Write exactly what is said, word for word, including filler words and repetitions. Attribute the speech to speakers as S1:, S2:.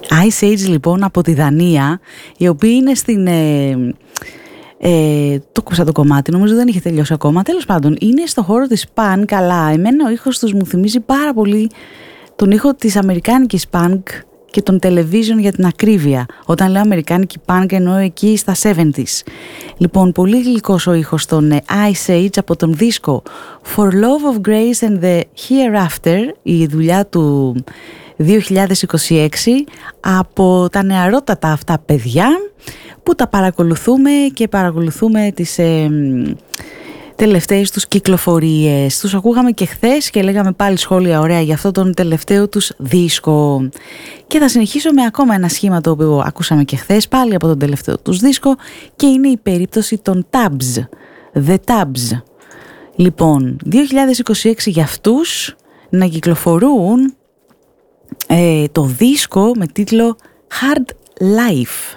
S1: Ice Age λοιπόν από τη Δανία, οι οποίοι είναι στην... Ε, ε, το κούσα το κομμάτι, νομίζω δεν είχε τελειώσει ακόμα. Τέλος πάντων, είναι στο χώρο της punk, καλά. Εμένα ο ήχος τους μου θυμίζει πάρα πολύ τον ήχο της αμερικάνικης punk και τον television για την ακρίβεια. Όταν λέω αμερικάνικη punk εννοώ εκεί στα εβδομήντα. Λοιπόν, πολύ γλυκός ο ήχος των Ice Age από τον δίσκο For Love of Grace and the Hereafter, η δουλειά του δύο χιλιάδες είκοσι έξι, από τα νεαρότατα αυτά παιδιά που τα παρακολουθούμε και παρακολουθούμε τις ε, τελευταίες τους κυκλοφορίες. Τους ακούγαμε και χθες και λέγαμε πάλι σχόλια ωραία για αυτό τον τελευταίο τους δίσκο. Και θα συνεχίσω με ακόμα ένα σχήμα το οποίο ακούσαμε και χθες πάλι από τον τελευταίο τους δίσκο και είναι η περίπτωση των Tabs, The Tabs. Λοιπόν, δύο χιλιάδες είκοσι έξι για αυτούς να κυκλοφορούν ε, το δίσκο με τίτλο Hard Life.